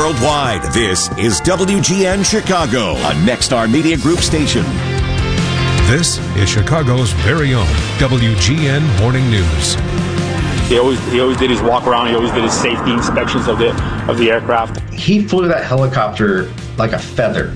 worldwide. This is WGN Chicago, a Nexstar Media Group station. This is Chicago's very own WGN Morning News. He always did his walk around. He always did his safety inspections of the aircraft. He flew that helicopter like a feather.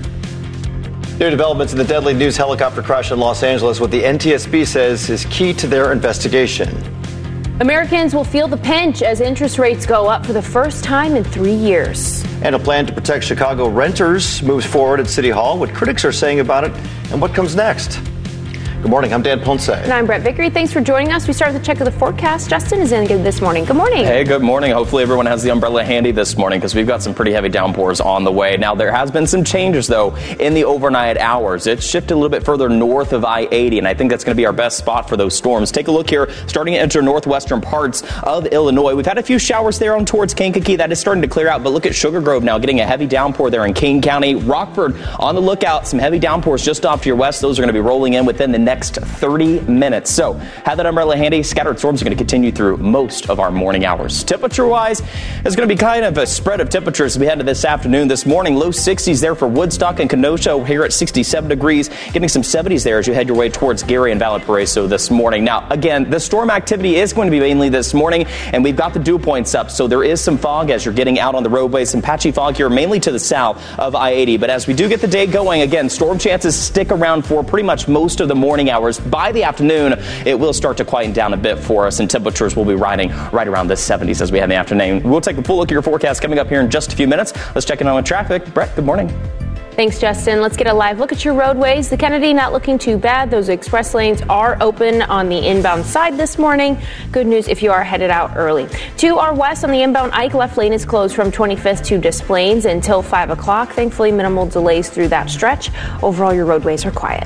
New developments in the deadly news helicopter crash in Los Angeles, what the NTSB says is key to their investigation. Americans will feel the pinch as interest rates go up for the first time in 3 years. And a plan to protect Chicago renters moves forward at City Hall. What critics are saying about it and what comes next. Good morning. I'm Dan Ponce. And I'm Brett Vickery. Thanks for joining us. We start with a check of the forecast. Justin is in this morning. Good morning. Hey, good morning. Hopefully everyone has the umbrella handy this morning because we've got some pretty heavy downpours on the way. Now, there has been some changes, though, in the overnight hours. It's shifted a little bit further north of I-80, and I think that's going to be our best spot for those storms. Take a look here, starting to enter northwestern parts of Illinois. We've had a few showers there on towards Kankakee. That is starting to clear out, but look at Sugar Grove now getting a heavy downpour there in Kane County. Rockford on the lookout. Some heavy downpours just off to your west. Those are going to be rolling in within the next 30 minutes. So have that umbrella handy. Scattered storms are going to continue through most of our morning hours. Temperature-wise, it's going to be kind of a spread of temperatures as we head to this afternoon. This morning, low 60s there for Woodstock and Kenosha. Here at 67 degrees. Getting some 70s there as you head your way towards Gary and Valparaiso this morning. Now, again, the storm activity is going to be mainly this morning, and we've got the dew points up. So there is some fog as you're getting out on the roadways. Some patchy fog here, mainly to the south of I-80. But as we do get the day going, again, storm chances stick around for pretty much most of the morning hours. By the afternoon, it will start to quieten down a bit for us, and temperatures will be riding right around the 70s as we have in the afternoon. We'll take a full look at your forecast coming up here in just a few minutes. Let's check in on traffic. Brett, good morning. Thanks, Justin. Let's get a live look at your roadways. The Kennedy not looking too bad. Those express lanes are open on the inbound side this morning. Good news if you are headed out early. To our west on the inbound Ike, left lane is closed from 25th to Des Plaines until 5 o'clock. Thankfully, minimal delays through that stretch. Overall, your roadways are quiet.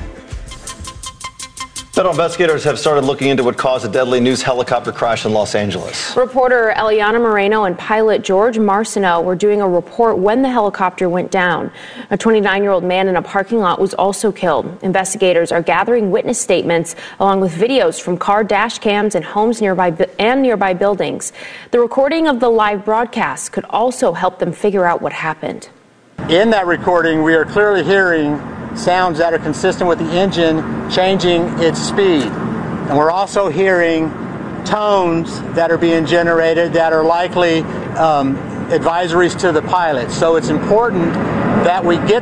Federal investigators have started looking into what caused a deadly news helicopter crash in Los Angeles. Reporter Eliana Moreno and pilot George Marcineau were doing a report when the helicopter went down. A 29-year-old man in a parking lot was also killed. Investigators are gathering witness statements along with videos from car dash cams and homes nearby buildings. The recording of the live broadcast could also help them figure out what happened. In that recording, we are clearly hearing sounds that are consistent with the engine changing its speed. And we're also hearing tones that are being generated that are likely advisories to the pilot. So it's important that we get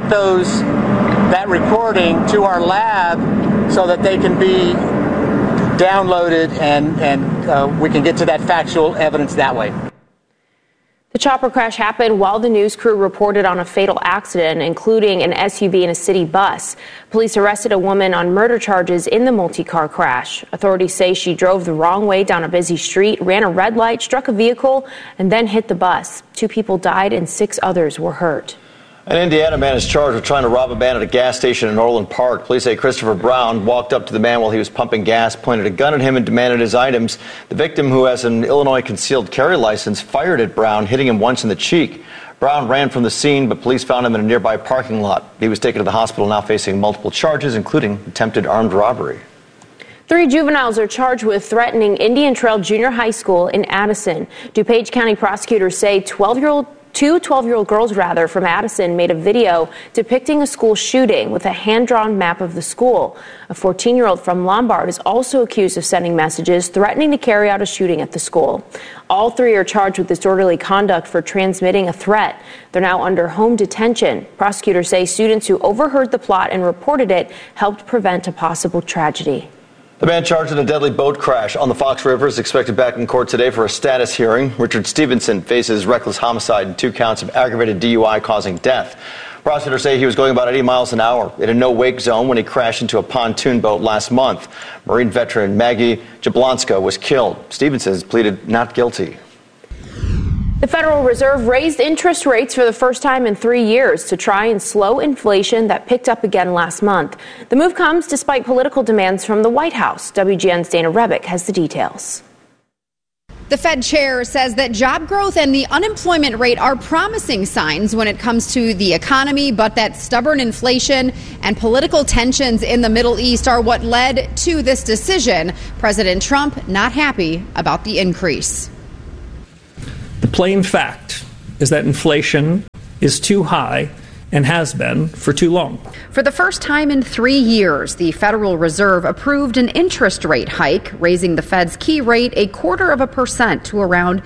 that recording to our lab so that they can be downloaded and we can get to that factual evidence that way. The chopper crash happened while the news crew reported on a fatal accident, including an SUV and a city bus. Police arrested a woman on murder charges in the multi-car crash. Authorities say she drove the wrong way down a busy street, ran a red light, struck a vehicle, and then hit the bus. 2 people died and 6 others were hurt. An Indiana man is charged with trying to rob a man at a gas station in Orland Park. Police say Christopher Brown walked up to the man while he was pumping gas, pointed a gun at him, and demanded his items. The victim, who has an Illinois concealed carry license, fired at Brown, hitting him once in the cheek. Brown ran from the scene, but police found him in a nearby parking lot. He was taken to the hospital, now facing multiple charges, including attempted armed robbery. 3 juveniles are charged with threatening Indian Trail Junior High School in Addison. DuPage County prosecutors say 2 12-year-old girls from Addison made a video depicting a school shooting with a hand-drawn map of the school. A 14-year-old from Lombard is also accused of sending messages threatening to carry out a shooting at the school. All 3 are charged with disorderly conduct for transmitting a threat. They're now under home detention. Prosecutors say students who overheard the plot and reported it helped prevent a possible tragedy. The man charged in a deadly boat crash on the Fox River is expected back in court today for a status hearing. Richard Stevenson faces reckless homicide and 2 counts of aggravated DUI causing death. Prosecutors say he was going about 80 miles an hour in a no-wake zone when he crashed into a pontoon boat last month. Marine veteran Maggie Jablonska was killed. Stevenson has pleaded not guilty. The Federal Reserve raised interest rates for the first time in 3 years to try and slow inflation that picked up again last month. The move comes despite political demands from the White House. WGN's Dana Rebick has the details. The Fed chair says that job growth and the unemployment rate are promising signs when it comes to the economy, but that stubborn inflation and political tensions in the Middle East are what led to this decision. President Trump not happy about the increase. The plain fact is that inflation is too high and has been for too long. For the first time in 3 years, the Federal Reserve approved an interest rate hike, raising the Fed's key rate 0.25% to around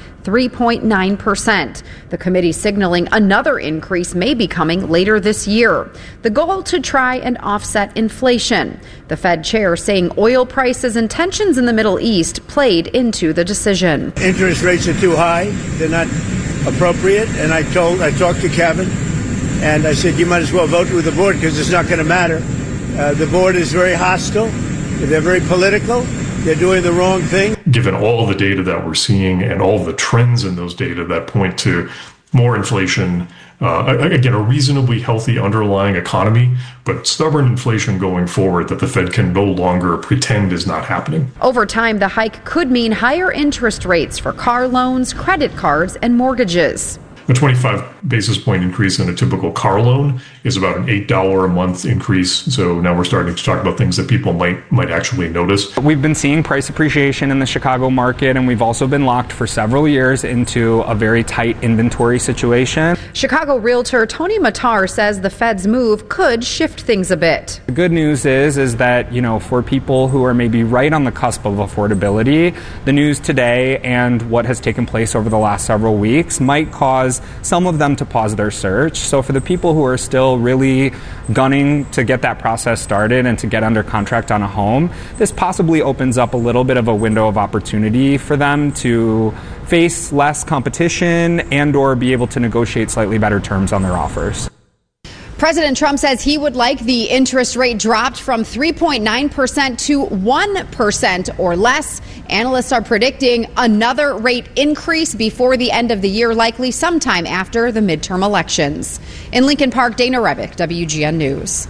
3.9%. The committee signaling another increase may be coming later this year. The goal to try and offset inflation. The Fed chair saying oil prices and tensions in the Middle East played into the decision. Interest rates are too high. They're not appropriate. And I talked to Kevin. And I said, you might as well vote with the board because it's not going to matter. The board is very hostile. They're very political. They're doing the wrong thing. Given all the data that we're seeing and all the trends in those data that point to more inflation, again, a reasonably healthy underlying economy, but stubborn inflation going forward that the Fed can no longer pretend is not happening. Over time, the hike could mean higher interest rates for car loans, credit cards, and mortgages. A 25 basis point increase in a typical car loan is about an $8 a month increase. So now we're starting to talk about things that people might actually notice. We've been seeing price appreciation in the Chicago market, and we've also been locked for several years into a very tight inventory situation. Chicago realtor Tony Matar says the Fed's move could shift things a bit. The good news is that, for people who are maybe right on the cusp of affordability, the news today and what has taken place over the last several weeks might cause some of them to pause their search. So for the people who are still really gunning to get that process started and to get under contract on a home, this possibly opens up a little bit of a window of opportunity for them to face less competition and or be able to negotiate slightly better terms on their offers. President Trump says he would like the interest rate dropped from 3.9% to 1% or less. Analysts are predicting another rate increase before the end of the year, likely sometime after the midterm elections. In Lincoln Park, Dana Rebick, WGN News.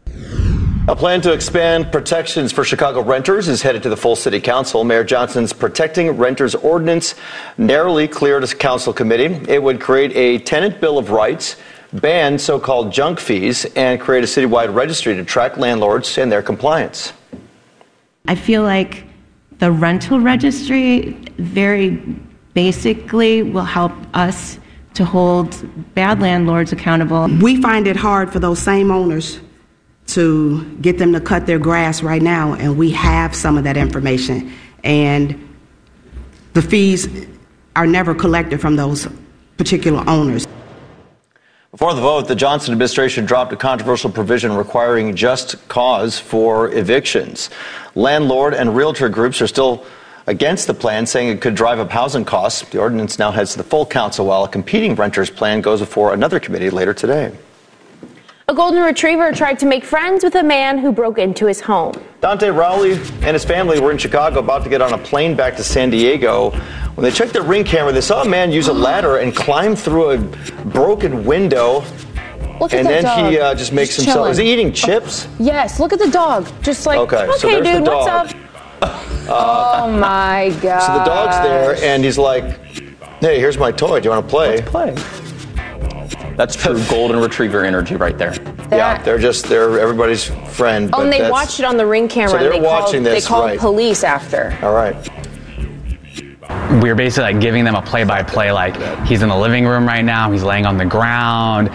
A plan to expand protections for Chicago renters is headed to the full city council. Mayor Johnson's Protecting Renters Ordinance narrowly cleared a council committee. It would create a tenant bill of rights, ban so-called junk fees, and create a citywide registry to track landlords and their compliance. I feel like the rental registry very basically will help us to hold bad landlords accountable. We find it hard for those same owners to get them to cut their grass right now, and we have some of that information. And the fees are never collected from those particular owners. Before the vote, the Johnson administration dropped a controversial provision requiring just cause for evictions. Landlord and realtor groups are still against the plan, saying it could drive up housing costs. The ordinance now heads to the full council, while a competing renters plan goes before another committee later today. A golden retriever tried to make friends with a man who broke into his home. Dante Rowley and his family were in Chicago about to get on a plane back to San Diego. When they checked their Ring camera, they saw a man use a ladder and climb through a broken window. Look at and that then dog. he just makes himself. Chilling. Is he eating chips? Yes, look at the dog. Just like, okay, so dude, the what's dog. up? Oh my God. So the dog's there, and he's like, hey, here's my toy. Do you want to play? Let's play. That's true golden retriever energy right there. Yeah, they're everybody's friend. Oh, and they watched it on the Ring camera. So they're and watching this, they called right. police after. All right. We were basically like giving them a play-by-play, like he's in the living room right now, he's laying on the ground.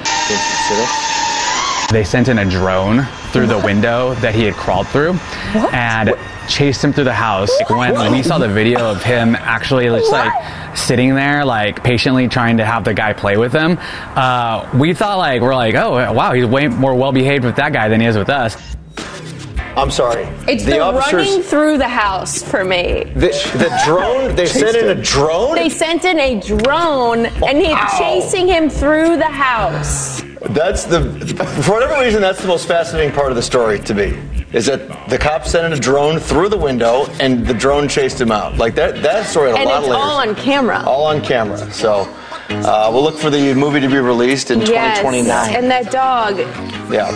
They sent in a drone through the window that he had crawled through and chased him through the house. When we saw the video of him actually just like sitting there, like patiently trying to have the guy play with him, we thought we're like, oh wow, he's way more well-behaved with that guy than he is with us. I'm sorry. It's the running through the house for me. The drone? They sent in a drone? They sent in a drone, and he's chasing him through the house. For whatever reason, that's the most fascinating part of the story to me, is that the cops sent in a drone through the window, and the drone chased him out. Like that story had a lot of layers. And it's all on camera. All on camera. So we'll look for the movie to be released in 2029. And that dog. Yeah.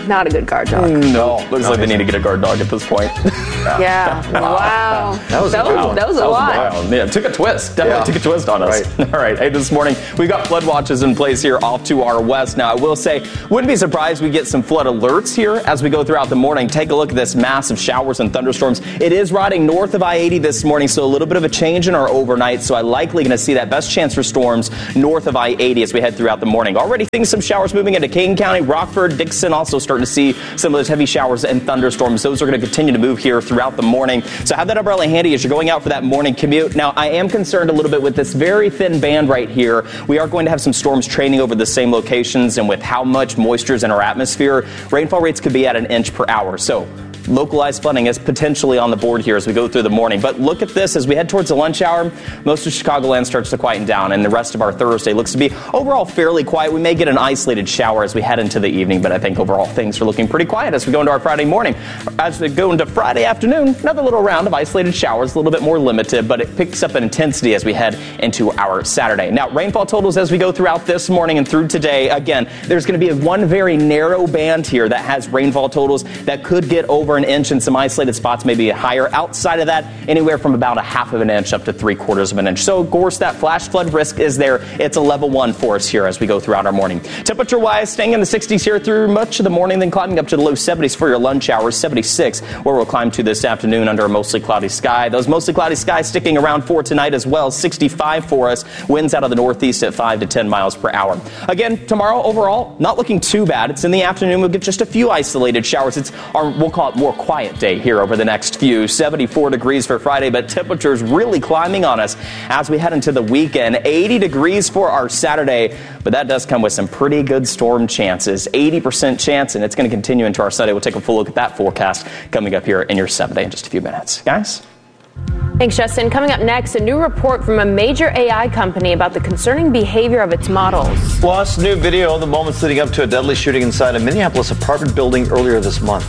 Not a good guard dog. No, looks like they need to get a guard dog at this point. Yeah. Wow. That was a lot. Wild. Yeah, it took a twist. Definitely took a twist on us. Right. All right. Hey, this morning we've got flood watches in place here off to our west. Now, I will say, wouldn't be surprised we get some flood alerts here as we go throughout the morning. Take a look at this massive showers and thunderstorms. It is riding north of I-80 this morning, so a little bit of a change in our overnight. So I'm likely going to see that best chance for storms north of I-80 as we head throughout the morning. Already seeing some showers moving into Kane County, Rockford, Dixon, also starting to see some of those heavy showers and thunderstorms. Those are going to continue to move here throughout the morning. So have that umbrella handy as you're going out for that morning commute. Now, I am concerned a little bit with this very thin band right here. We are going to have some storms training over the same locations, and with how much moisture is in our atmosphere, rainfall rates could be at 1 inch per hour. So localized flooding is potentially on the board here as we go through the morning. But look at this as we head towards the lunch hour. Most of Chicagoland starts to quieten down, and the rest of our Thursday looks to be overall fairly quiet. We may get an isolated shower as we head into the evening, but I think overall things are looking pretty quiet as we go into our Friday morning. As we go into Friday afternoon, another little round of isolated showers, a little bit more limited, but it picks up in intensity as we head into our Saturday. Now, rainfall totals as we go throughout this morning and through today. Again, there's going to be one very narrow band here that has rainfall totals that could get over 1 inch in some isolated spots, maybe higher. Outside of that, anywhere from about 1/2 inch up to 3/4 inch. So, of course, that flash flood risk is there. It's a level 1 for us here as we go throughout our morning. Temperature-wise, staying in the 60s here through much of the morning, then climbing up to the low 70s for your lunch hours, 76 where we'll climb to this afternoon under a mostly cloudy sky. Those mostly cloudy skies sticking around for tonight as well, 65 for us. Winds out of the northeast at 5 to 10 miles per hour. Again, tomorrow overall, not looking too bad. It's in the afternoon. We'll get just a few isolated showers. It's our, we'll call it more quiet day here over the next few. 74 degrees for Friday, but temperatures really climbing on us as we head into the weekend. 80 degrees for our Saturday, but that does come with some pretty good storm chances. 80% chance, and it's going to continue into our Sunday. We'll take a full look at that forecast coming up here in your 7-day in just a few minutes. Guys? Thanks, Justin. Coming up next, a new report from a major AI company about the concerning behavior of its models. Plus, new video of the moments leading up to a deadly shooting inside a Minneapolis apartment building earlier this month.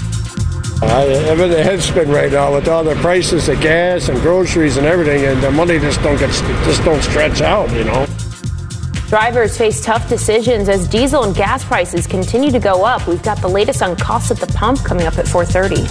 I'm in the head spin right now with all the prices of gas and groceries and everything, and the money just don't stretch out, you know. Drivers face tough decisions as diesel and gas prices continue to go up. We've got the latest on costs at the pump coming up at 4:30.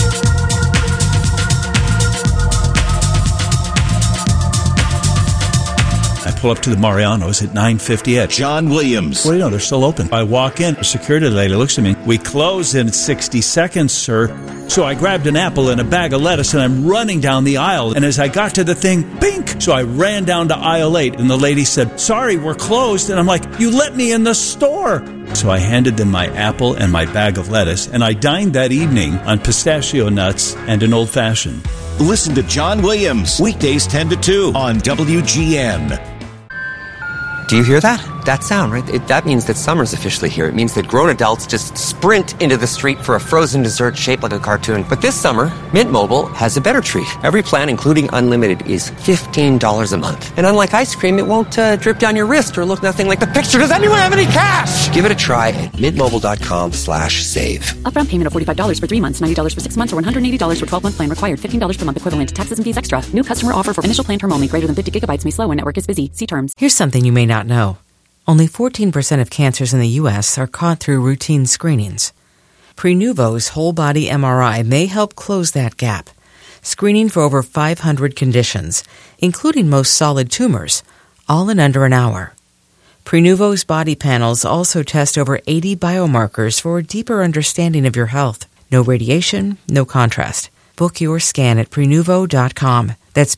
I pull up to the Marianos at 9:50 at John Williams. Well, you know, they're still open. I walk in, the security lady looks at me. We close in 60 seconds, sir. So I grabbed an apple and a bag of lettuce, and I'm running down the aisle. And as I got to the thing, bink! So I ran down to aisle 8, and the lady said, "Sorry, we're closed." And I'm like, "You let me in the store." So I handed them my apple and my bag of lettuce, and I dined that evening on pistachio nuts and an old-fashioned. Listen to John Williams, weekdays 10 to 2 on WGN. Do you hear that? That sound, right? That means that summer's officially here. It means that grown adults just sprint into the street for a frozen dessert shaped like a cartoon. But this summer, Mint Mobile has a better treat. Every plan, including unlimited, is $15 a month. And unlike ice cream, it won't drip down your wrist or look nothing like the picture. Does anyone have any cash? Give it a try at mintmobile.com/save. Upfront payment of $45 for 3 months, $90 for 6 months, or $180 for 12-month plan required. $15 per month equivalent. Taxes and fees extra. New customer offer for initial plan term only. Greater than 50 gigabytes may slow when network is busy. See terms. Here's something you may not know. Only 14% of cancers in the U.S. are caught through routine screenings. Prenuvo's whole-body MRI may help close that gap, screening for over 500 conditions, including most solid tumors, all in under an hour. Prenuvo's body panels also test over 80 biomarkers for a deeper understanding of your health. No radiation, no contrast. Book your scan at Prenuvo.com. That's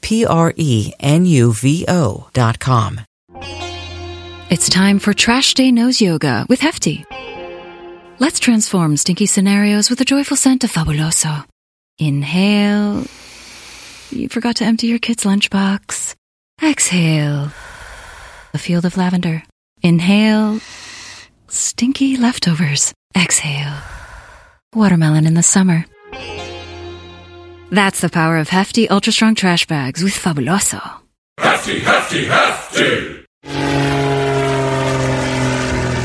Prenuvo.com. It's time for Trash Day Nose Yoga with Hefty. Let's transform stinky scenarios with a joyful scent of Fabuloso. Inhale. You forgot to empty your kid's lunchbox. Exhale. A field of lavender. Inhale. Stinky leftovers. Exhale. Watermelon in the summer. That's the power of Hefty Ultra Strong Trash Bags with Fabuloso. Hefty, Hefty, Hefty!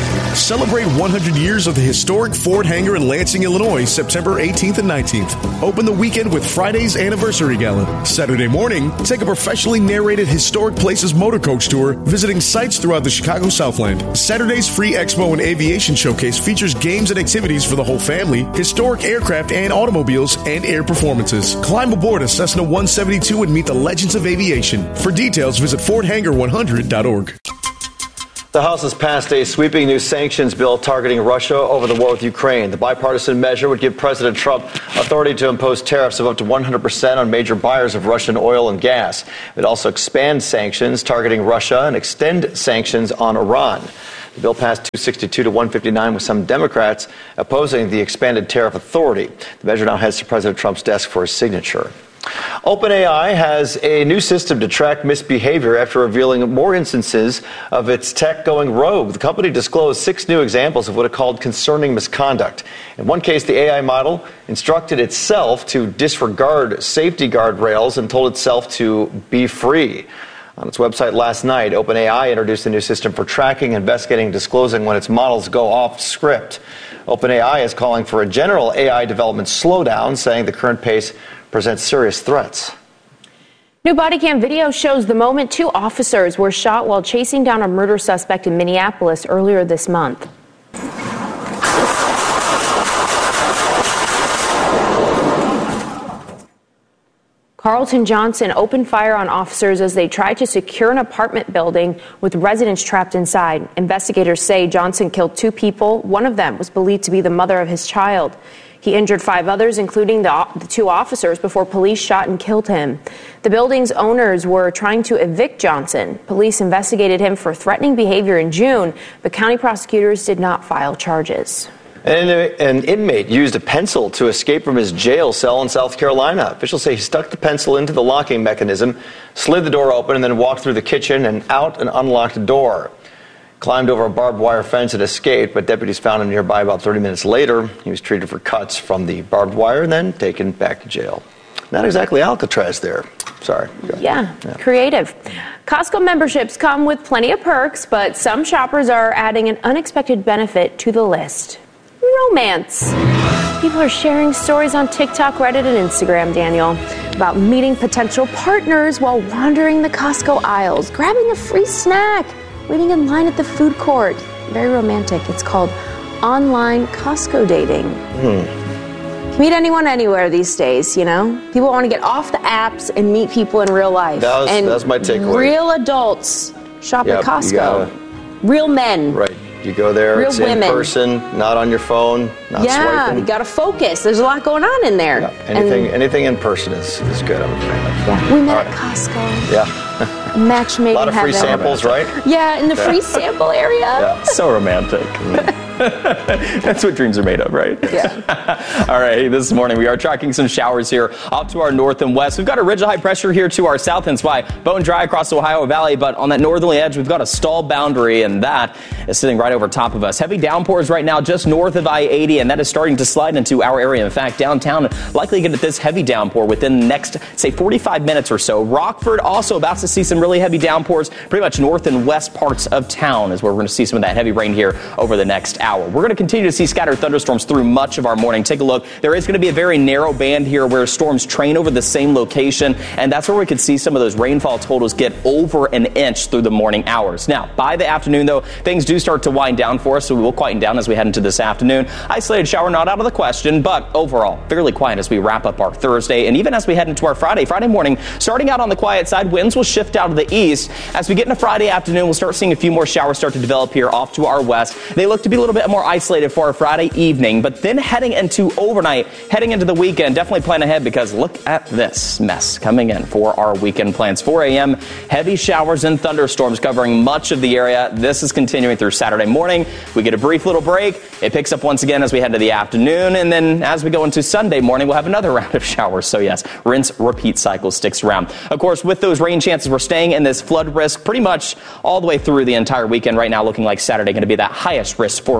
Celebrate 100 years of the historic Ford hangar in Lansing, Illinois, September 18th and 19th. Open the weekend with Friday's Anniversary Gala. Saturday morning, take a professionally narrated Historic Places motor coach tour, visiting sites throughout the Chicago Southland. Saturday's free Expo and Aviation Showcase features games and activities for the whole family, historic aircraft and automobiles, and air performances. Climb aboard a Cessna 172 and meet the legends of aviation. For details, visit FordHangar100.org. The House has passed a sweeping new sanctions bill targeting Russia over the war with Ukraine. The bipartisan measure would give President Trump authority to impose tariffs of up to 100% on major buyers of Russian oil and gas. It also expands sanctions targeting Russia and extend sanctions on Iran. The bill passed 262 to 159 with some Democrats opposing the expanded tariff authority. The measure now heads to President Trump's desk for his signature. OpenAI has a new system to track misbehavior after revealing more instances of its tech going rogue. The company disclosed 6 new examples of what it called concerning misconduct. In one case, the AI model instructed itself to disregard safety guardrails and told itself to be free. On its website last night, OpenAI introduced a new system for tracking, investigating, and disclosing when its models go off script. OpenAI is calling for a general AI development slowdown, saying the current pace presents serious threats. New body cam video shows the moment 2 officers were shot while chasing down a murder suspect in Minneapolis earlier this month. Carlton Johnson opened fire on officers as they tried to secure an apartment building with residents trapped inside. Investigators say Johnson killed 2 people. One of them was believed to be the mother of his child. He injured 5 others, including the 2 officers, before police shot and killed him. The building's owners were trying to evict Johnson. Police investigated him for threatening behavior in June, but county prosecutors did not file charges. An inmate used a pencil to escape from his jail cell in South Carolina. Officials say he stuck the pencil into the locking mechanism, slid the door open, and then walked through the kitchen and out an unlocked door. Climbed over a barbed wire fence and escaped, but deputies found him nearby about 30 minutes later. He was treated for cuts from the barbed wire and then taken back to jail. Not exactly Alcatraz there. Sorry. Yeah, creative. Costco memberships come with plenty of perks, but some shoppers are adding an unexpected benefit to the list. Romance. People are sharing stories on TikTok, Reddit, and Instagram, Daniel, about meeting potential partners while wandering the Costco aisles, grabbing a free snack, waiting in line at the food court. Very romantic. It's called online Costco dating. Can meet anyone anywhere these days, you know? People want to get off the apps and meet people in real life. That's my takeaway. Real adults shop at Costco. Real men. Right. You go there, Real it's women. in person, not on your phone, not swiping. You got to focus. There's a lot going on in there. Anything in person is good, I'm a fan of. We met at Costco. Yeah. Match made in heaven. A lot of free samples, right? Yeah, in the free sample area. Yeah. So romantic. That's what dreams are made of, right? Yeah. All right, this morning we are tracking some showers here off to our north and west. We've got a ridge of high pressure here to our south, and it's why bone dry across the Ohio Valley. But on that northerly edge, we've got a stall boundary, and that is sitting right over top of us. Heavy downpours right now just north of I-80, and that is starting to slide into our area. In fact, downtown likely get this heavy downpour within the next, say, 45 minutes or so. Rockford also about to see some really heavy downpours. Pretty much north and west parts of town is where we're going to see some of that heavy rain here over the next hour. We're going to continue to see scattered thunderstorms through much of our morning. Take a look. There is going to be a very narrow band here where storms train over the same location, and that's where we could see some of those rainfall totals get over an inch through the morning hours. Now, by the afternoon, though, things do start to wind down for us, so we will quieten down as we head into this afternoon. Isolated shower not out of the question, but overall, fairly quiet as we wrap up our Thursday, and even as we head into our Friday morning, starting out on the quiet side, winds will shift out of the east. As we get into Friday afternoon, we'll start seeing a few more showers start to develop here off to our west. They look to be a little bit more isolated for our Friday evening, but then heading into overnight, heading into the weekend, definitely plan ahead because look at this mess coming in for our weekend plans. 4 a.m., heavy showers and thunderstorms covering much of the area. This is continuing through Saturday morning. We get a brief little break. It picks up once again as we head to the afternoon, and then as we go into Sunday morning, we'll have another round of showers. So yes, rinse, repeat cycle sticks around. Of course, with those rain chances, we're staying in this flood risk pretty much all the way through the entire weekend. Right now, looking like Saturday going to be that highest risk for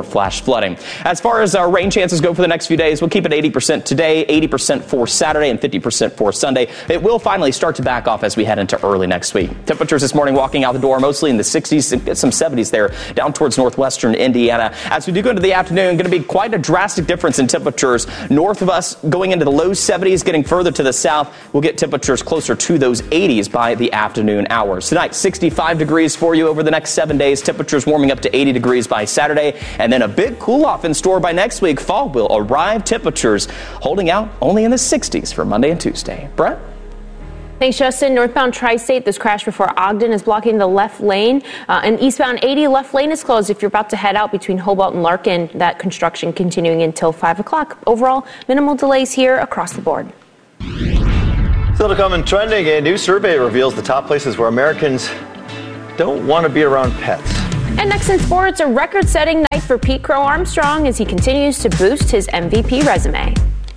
flash flooding. As far as our rain chances go for the next few days, we'll keep it 80% today, 80% for Saturday, and 50% for Sunday. It will finally start to back off as we head into early next week. Temperatures this morning walking out the door mostly in the 60s, some 70s there, down towards northwestern Indiana. As we do go into the afternoon, going to be quite a drastic difference in temperatures. North of us going into the low 70s, getting further to the south, we'll get temperatures closer to those 80s by the afternoon hours. Tonight, 65 degrees for you over the next 7 days. Temperatures warming up to 80 degrees by Saturday, and then a big cool-off in store by next week. Fall will arrive. Temperatures holding out only in the 60s for Monday and Tuesday. Brett? Thanks, Justin. Northbound Tri-State, this crash before Ogden is blocking the left lane. And eastbound 80, left lane is closed if you're about to head out between Hobart and Larkin. That construction continuing until 5 o'clock. Overall, minimal delays here across the board. Still to come in trending, a new survey reveals the top places where Americans don't want to be around pets. And next in sports, a record-setting night for Pete Crow Armstrong as he continues to boost his MVP resume.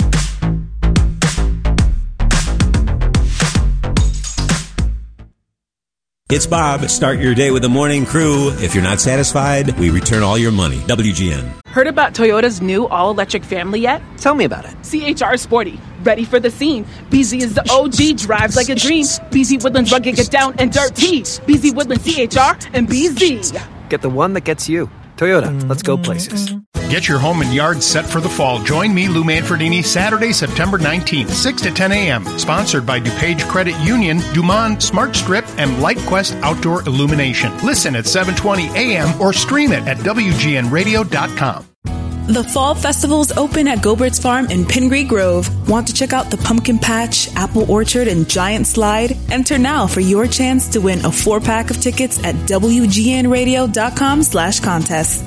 It's Bob. Start your day with the morning crew. If you're not satisfied, we return all your money. WGN. Heard about Toyota's new all-electric family yet? Tell me about it. CHR Sporty. Ready for the scene. BZ is the OG, drives like a dream. BZ Woodlands rugged, get down and dirty. BZ Woodlands CHR and BZ. Get the one that gets you. Toyota, let's go places. Get your home and yard set for the fall. Join me, Lou Manfredini, Saturday, September 19th, 6 to 10 a.m. Sponsored by DuPage Credit Union, Dumont Smart Strip, and LightQuest Outdoor Illumination. Listen at 7:20 a.m. or stream it at WGNradio.com. The Fall Festival's open at Gobert's Farm in Pingree Grove. Want to check out the Pumpkin Patch, Apple Orchard, and Giant Slide? Enter now for your chance to win a 4-pack of tickets at WGNradio.com/contest.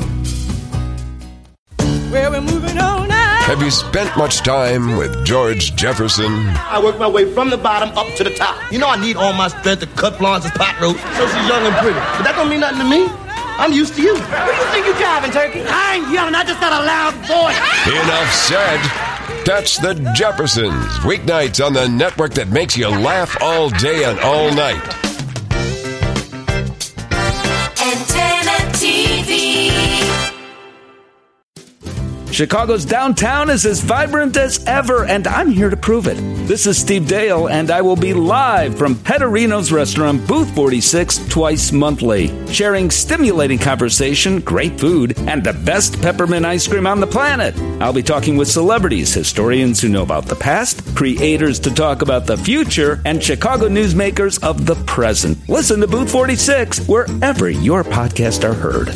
Well, we're moving on now. Have you spent much time with George Jefferson? I worked my way from the bottom up to the top. You know I need all my strength to cut Florence's pot roast so she's young and pretty. But that don't mean nothing to me. I'm used to you. Where do you think you're driving, Turkey? I ain't yelling. I just got a loud voice. Enough said. Catch the Jeffersons weeknights on the network that makes you laugh all day and all night. Antenna TV. Chicago's downtown is as vibrant as ever, and I'm here to prove it. This is Steve Dale, and I will be live from Petterino's restaurant, Booth 46, twice monthly, sharing stimulating conversation, great food, and the best peppermint ice cream on the planet. I'll be talking with celebrities, historians who know about the past, creators to talk about the future, and Chicago newsmakers of the present. Listen to Booth 46 wherever your podcasts are heard.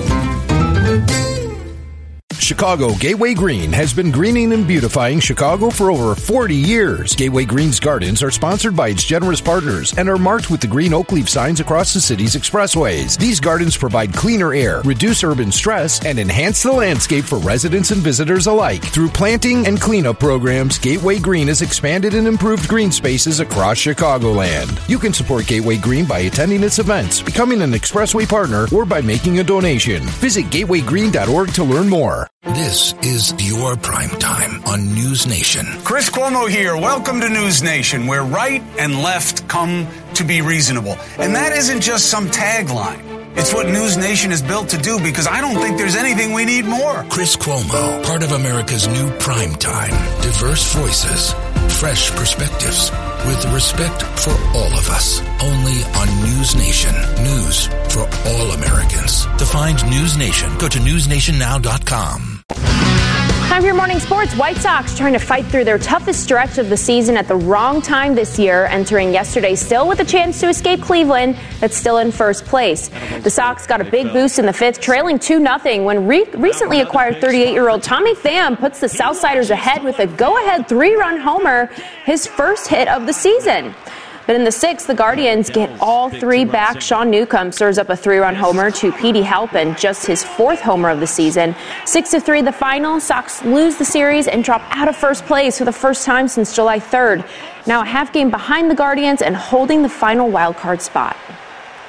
Chicago Gateway Green has been greening and beautifying Chicago for over 40 years. Gateway Green's gardens are sponsored by its generous partners and are marked with the green oak leaf signs across the city's expressways. These gardens provide cleaner air, reduce urban stress, and enhance the landscape for residents and visitors alike. Through planting and cleanup programs, Gateway Green has expanded and improved green spaces across Chicagoland. You can support Gateway Green by attending its events, becoming an expressway partner, or by making a donation. Visit gatewaygreen.org to learn more. This is your prime time on News Nation. Chris Cuomo here. Welcome to News Nation, where right and left come to be reasonable. And that isn't just some tagline. It's what News Nation is built to do, because I don't think there's anything we need more. Chris Cuomo, part of America's new prime time. Diverse voices, fresh perspectives, with respect for all of us. Only on News Nation. News for all Americans. To find News Nation, go to newsnationnow.com. Time for your morning sports. White Sox trying to fight through their toughest stretch of the season at the wrong time this year, entering yesterday still with a chance to escape Cleveland, that's still in first place. The Sox got a big boost in the fifth, trailing 2-0 when recently acquired 38-year-old Tommy Pham puts the Southsiders ahead with a go-ahead 3-run homer, his first hit of the season. But in the sixth, the Guardians get all three back. Sean Newcomb serves up a 3-run homer to Petey Halpin, just his fourth homer of the season. 6-3 the final. Sox lose the series and drop out of first place for the first time since July 3rd. Now a half game behind the Guardians and holding the final wild card spot.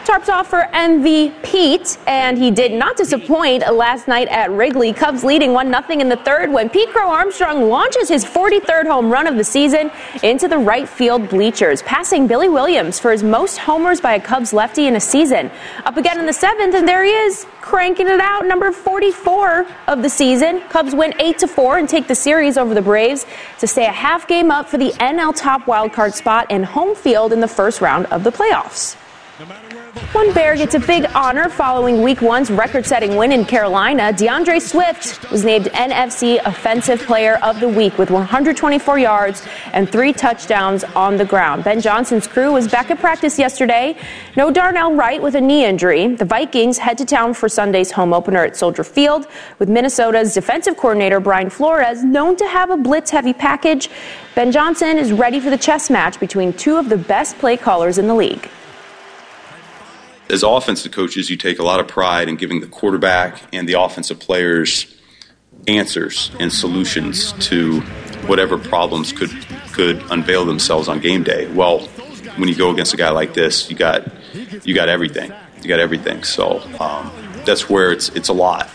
Tarps off for MV Pete, and he did not disappoint last night at Wrigley. Cubs leading 1-0 in the third when Pete Crow Armstrong launches his 43rd home run of the season into the right field bleachers, passing Billy Williams for his most homers by a Cubs lefty in a season. Up again in the seventh, and there he is, cranking it out, number 44 of the season. Cubs win 8-4 and take the series over the Braves to stay a half game up for the NL top wildcard spot and home field in the first round of the playoffs. One Bear gets a big honor following Week 1's record-setting win in Carolina. DeAndre Swift was named NFC Offensive Player of the Week with 124 yards and 3 touchdowns on the ground. Ben Johnson's crew was back at practice yesterday. No Darnell Wright with a knee injury. The Vikings head to town for Sunday's home opener at Soldier Field with Minnesota's defensive coordinator Brian Flores known to have a blitz-heavy package. Ben Johnson is ready for the chess match between two of the best play callers in the league. As offensive coaches, you take a lot of pride in giving the quarterback and the offensive players answers and solutions to whatever problems could unveil themselves on game day. Well, when you go against a guy like this, you got everything. You got everything. So that's where it's a lot.